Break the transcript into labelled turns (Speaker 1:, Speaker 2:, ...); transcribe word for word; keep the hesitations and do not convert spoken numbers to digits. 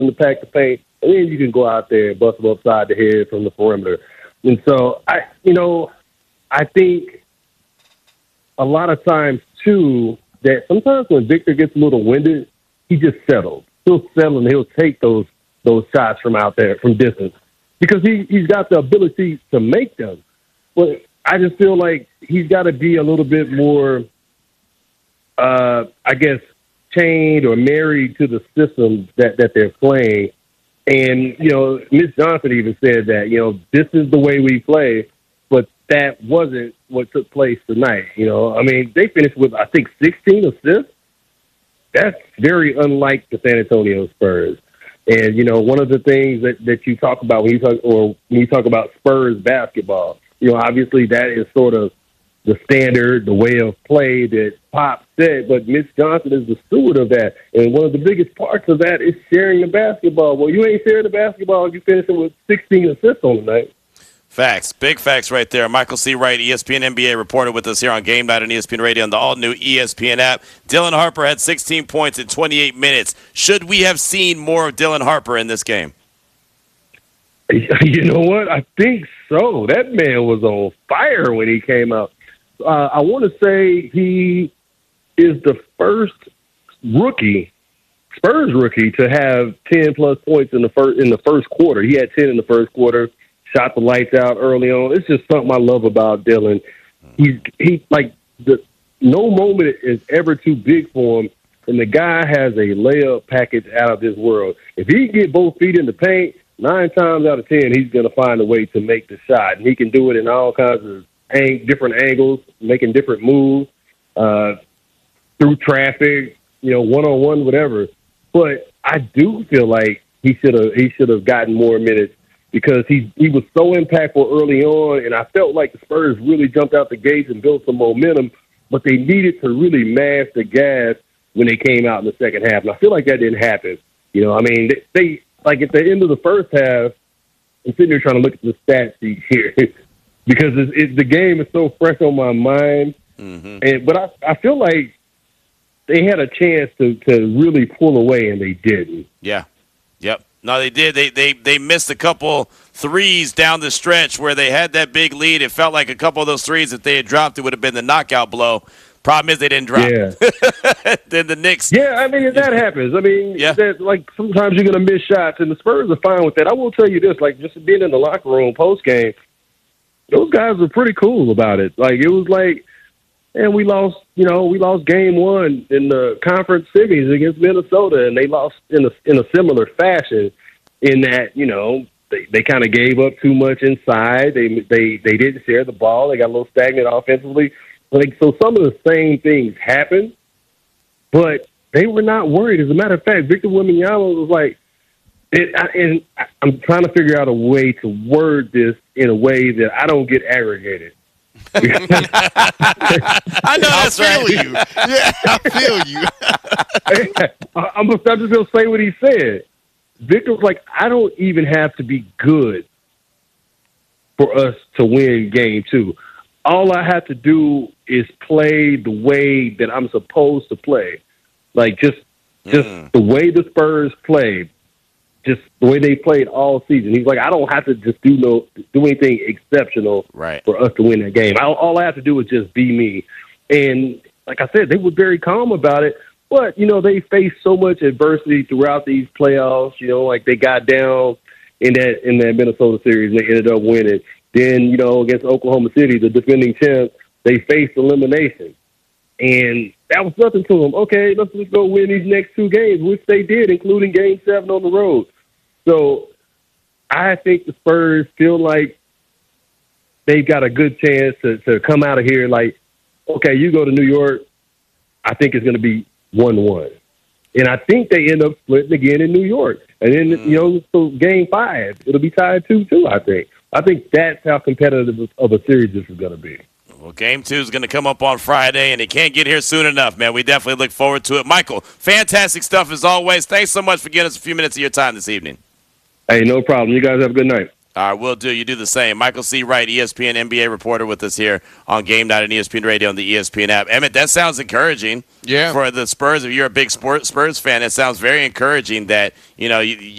Speaker 1: them to pack the paint, and then you can go out there and bust them upside the head from the perimeter. And so, I, you know, I think a lot of times, too, that sometimes when Victor gets a little winded, he just settles. He'll settle and he'll take those those shots from out there, from distance, because he, he's got the ability to make them. But I just feel like he's got to be a little bit more, uh, I guess, chained or married to the system that, that they're playing. And, you know, Miss Johnson even said that, you know, this is the way we play, but that wasn't what took place tonight. You know, I mean, they finished with, I think, sixteen assists. That's very unlike the San Antonio Spurs. And, you know, one of the things that, that you talk about when you talk, or when you talk about Spurs basketball, you know, obviously that is sort of the standard, the way of play that Pop said, but Miss Johnson is the steward of that. And one of the biggest parts of that is sharing the basketball. Well, you ain't sharing the basketball if you finish it with sixteen assists on the night.
Speaker 2: Facts. Big facts right there. Michael C. Wright, E S P N N B A, reported with us here on Game Night on E S P N Radio on the all-new E S P N app. Dylan Harper had sixteen points in twenty-eight minutes. Should we have seen more of Dylan Harper in this game?
Speaker 1: You know what? I think so. That man was on fire when he came out. Uh, I want to say he is the first rookie, Spurs rookie, to have ten-plus points in the first in the first quarter. He had ten in the first quarter. Shot the lights out early on. It's just something I love about Dylan. He's he like the no moment is ever too big for him, and the guy has a layup package out of this world. If he can get both feet in the paint, nine times out of ten, he's going to find a way to make the shot, and he can do it in all kinds of ang- different angles, making different moves uh, through traffic, you know, one on one, whatever. But I do feel like he should have he should have gotten more minutes, because he he was so impactful early on, and I felt like the Spurs really jumped out the gates and built some momentum, but they needed to really mash the gas when they came out in the second half. And I feel like that didn't happen. You know, I mean, they, they like at the end of the first half, I'm sitting here trying to look at the stat sheet here because it's, it, the game is so fresh on my mind. Mm-hmm. And but I, I feel like they had a chance to, to really pull away, and they didn't.
Speaker 2: Yeah. Yep. No, they did. They they they missed a couple threes down the stretch where they had that big lead. It felt like a couple of those threes, if they had dropped, it would have been the knockout blow. Problem is they didn't drop.
Speaker 1: Yeah.
Speaker 2: Then the Knicks.
Speaker 1: Yeah, I mean, that happens. I mean,
Speaker 2: yeah.
Speaker 1: that, like, sometimes you're going to miss shots, and the Spurs are fine with that. I will tell you this, like, just being in the locker room post-game, those guys were pretty cool about it. Like, it was like, and we lost, you know, we lost game one in the conference series against Minnesota, and they lost in a, in a similar fashion in that, you know, they, they kind of gave up too much inside. They, they, they didn't share the ball. They got a little stagnant offensively. Like, so some of the same things happened, but they were not worried. As a matter of fact, Victor Wembanyama was like, it, I, and I'm trying to figure out a way to word this in a way that I don't get aggravated.
Speaker 2: I know that's
Speaker 3: I feel
Speaker 2: right.
Speaker 3: you. Yeah, I feel you.
Speaker 1: I'm, I'm just going to say what he said. Victor was like, I don't even have to be good for us to win game two. All I have to do is play the way that I'm supposed to play. Like, just just mm. the way the Spurs played, just the way they played all season. He's like, I don't have to just do no do anything exceptional
Speaker 2: right.
Speaker 1: for us to win that game. I, all I have to do is just be me. And like I said, they were very calm about it. But, you know, they faced so much adversity throughout these playoffs. You know, like they got down in that in that Minnesota series and they ended up winning. Then, you know, against Oklahoma City, the defending champs, they faced elimination. And that was nothing to them. Okay, let's just go win these next two games, which they did, including game seven on the road. So I think the Spurs feel like they've got a good chance to, to come out of here like, okay, you go to New York, I think it's going to be one one. And I think they end up splitting again in New York. And then, mm. you know, so game five, it'll be tied two two, I think. I think that's how competitive of a series this is going to be.
Speaker 2: Well, game two is going to come up on Friday, and it can't get here soon enough, man. We definitely look forward to it. Michael, fantastic stuff as always. Thanks so much for giving us a few minutes of your time this evening.
Speaker 1: Hey, no problem. You guys have a good night.
Speaker 2: All right, will do. You do the same. Michael C. Wright, E S P N N B A reporter with us here on Game Night and E S P N Radio on the E S P N app. Emmett, that sounds encouraging.
Speaker 3: Yeah.
Speaker 2: For the Spurs, if you're a big sport, Spurs fan, it sounds very encouraging that, you know, you,